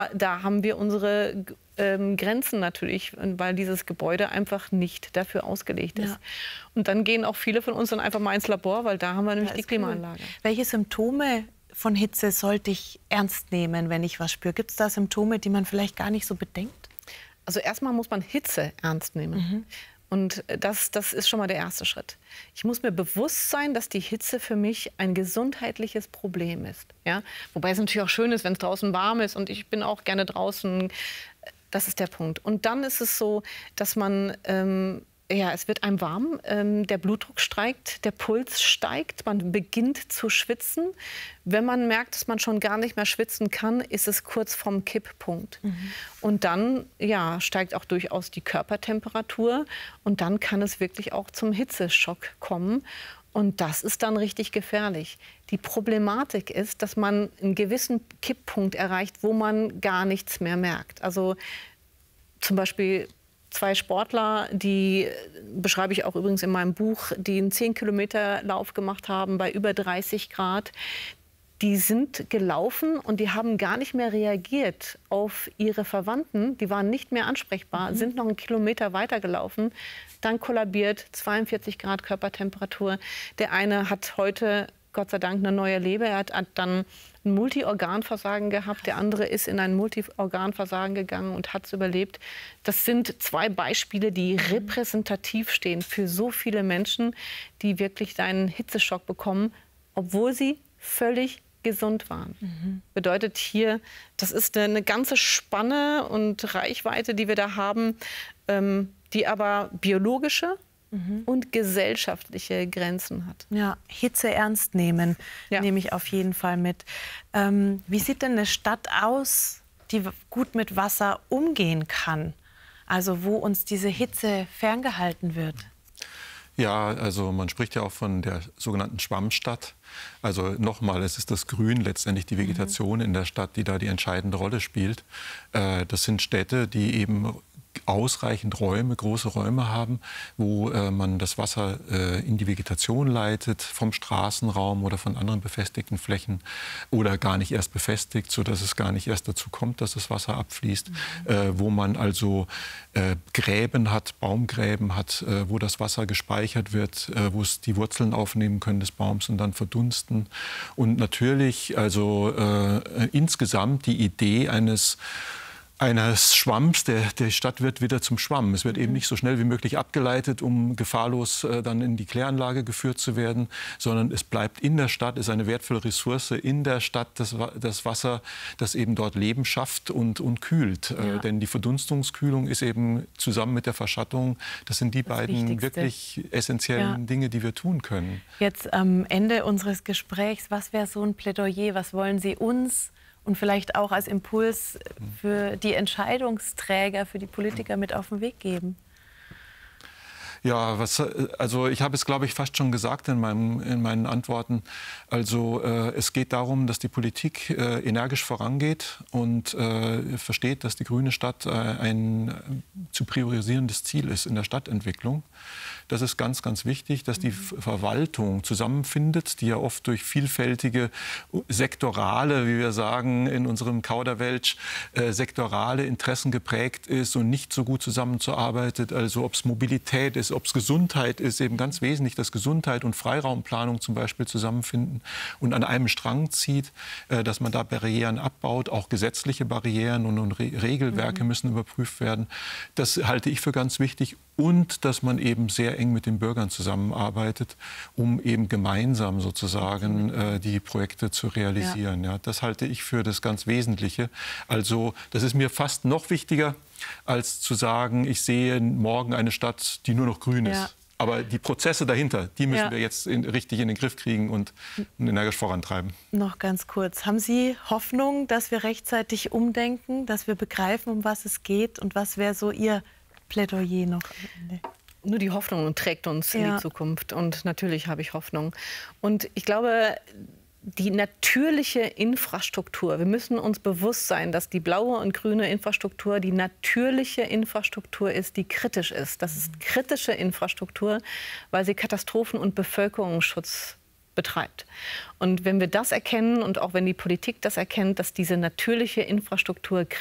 Da haben wir unsere Grenzen natürlich, weil dieses Gebäude einfach nicht dafür ausgelegt ist. Ja. Und dann gehen auch viele von uns dann einfach mal ins Labor, weil da haben wir nämlich die Klimaanlage. Cool. Welche Symptome von Hitze sollte ich ernst nehmen, wenn ich was spüre? Gibt es da Symptome, die man vielleicht gar nicht so bedenkt? Also erstmal muss man Hitze ernst nehmen. Und das ist schon mal der erste Schritt. Ich muss mir bewusst sein, dass die Hitze für mich ein gesundheitlich Problem ist. Ja? Wobei es natürlich auch schön ist, wenn es draußen warm ist und ich bin auch gerne draußen. Das ist der Punkt. Und dann ist es so, dass man, es wird einem warm, der Blutdruck steigt, der Puls steigt, man beginnt zu schwitzen. Wenn man merkt, dass man schon gar nicht mehr schwitzen kann, ist es kurz vorm Kipppunkt. Und dann steigt auch durchaus die Körpertemperatur und dann kann es wirklich auch zum Hitzeschock kommen. Und das ist dann richtig gefährlich. Die Problematik ist, dass man einen gewissen Kipppunkt erreicht, wo man gar nichts mehr merkt. Also zum Beispiel 2 Sportler, die beschreibe ich auch übrigens in meinem Buch, die einen 10-Kilometer-Lauf gemacht haben bei über 30 Grad. Die sind gelaufen und die haben gar nicht mehr reagiert auf ihre Verwandten. Die waren nicht mehr ansprechbar, sind noch einen Kilometer weiter gelaufen. Dann kollabiert, 42 Grad Körpertemperatur. Der eine hat heute, Gott sei Dank, eine neue Leber. Er hat dann ein Multiorganversagen gehabt. Der andere ist in ein Multiorganversagen gegangen und hat es überlebt. Das sind 2 Beispiele, die repräsentativ stehen für so viele Menschen, die wirklich einen Hitzeschock bekommen, obwohl sie völlig gesund waren. Bedeutet hier, das ist eine ganze Spanne und Reichweite, die wir da haben, die aber biologische und gesellschaftliche Grenzen hat. Ja, Hitze ernst nehmen, nehme ich auf jeden Fall mit. Wie sieht denn eine Stadt aus, die gut mit Wasser umgehen kann? Also wo uns diese Hitze ferngehalten wird? Ja, also man spricht ja auch von der sogenannten Schwammstadt. Also nochmal, es ist das Grün, letztendlich die Vegetation in der Stadt, die da die entscheidende Rolle spielt. Das sind Städte, die eben ausreichend Räume, große Räume haben, wo man das Wasser in die Vegetation leitet, vom Straßenraum oder von anderen befestigten Flächen oder gar nicht erst befestigt, sodass es gar nicht erst dazu kommt, dass das Wasser abfließt, wo man also Gräben hat, Baumgräben hat, wo das Wasser gespeichert wird, wo es die Wurzeln aufnehmen können des Baums und dann verdunsten. Und natürlich also insgesamt die Idee eines Schwamms, die Stadt wird wieder zum Schwamm. Es wird eben nicht so schnell wie möglich abgeleitet, um gefahrlos dann in die Kläranlage geführt zu werden, sondern es bleibt in der Stadt, ist eine wertvolle Ressource in der Stadt, das Wasser, das eben dort Leben schafft und kühlt. Denn die Verdunstungskühlung ist eben zusammen mit der Verschattung, das sind die beiden wirklich essentiellen Dinge, die wir tun können. Jetzt am Ende unseres Gesprächs, was wäre so ein Plädoyer, was wollen Sie uns und vielleicht auch als Impuls für die Entscheidungsträger, für die Politiker mit auf den Weg geben? Ja, also ich habe es, glaube ich, fast schon gesagt in meinen Antworten. Also es geht darum, dass die Politik energisch vorangeht und versteht, dass die grüne Stadt ein zu priorisierendes Ziel ist in der Stadtentwicklung. Das ist ganz, ganz wichtig, dass die Verwaltung zusammenfindet, die ja oft durch vielfältige sektorale, wie wir sagen in unserem Kauderwelsch, sektorale Interessen geprägt ist und nicht so gut zusammenzuarbeitet. Also ob es Mobilität ist, ob es Gesundheit ist, eben ganz wesentlich, dass Gesundheit und Freiraumplanung zum Beispiel zusammenfinden und an einem Strang zieht, dass man da Barrieren abbaut, auch gesetzliche Barrieren und Regelwerke müssen überprüft werden. Das halte ich für ganz wichtig. Und dass man eben sehr eng mit den Bürgern zusammenarbeitet, um eben gemeinsam sozusagen die Projekte zu realisieren. Ja, das halte ich für das ganz Wesentliche. Also das ist mir fast noch wichtiger, als zu sagen, ich sehe morgen eine Stadt, die nur noch grün ist. Aber die Prozesse dahinter, die müssen wir jetzt richtig in den Griff kriegen und energisch vorantreiben. Noch ganz kurz. Haben Sie Hoffnung, dass wir rechtzeitig umdenken, dass wir begreifen, um was es geht? Und was wäre so Ihr Plädoyer noch am Ende? Nur die Hoffnung trägt uns in die Zukunft. Und natürlich habe ich Hoffnung. Und ich glaube, die natürliche Infrastruktur, wir müssen uns bewusst sein, dass die blaue und grüne Infrastruktur die natürliche Infrastruktur ist, die kritisch ist. Das ist kritische Infrastruktur, weil sie Katastrophen- und Bevölkerungsschutz betreibt. Und wenn wir das erkennen und auch wenn die Politik das erkennt, dass diese natürliche Infrastruktur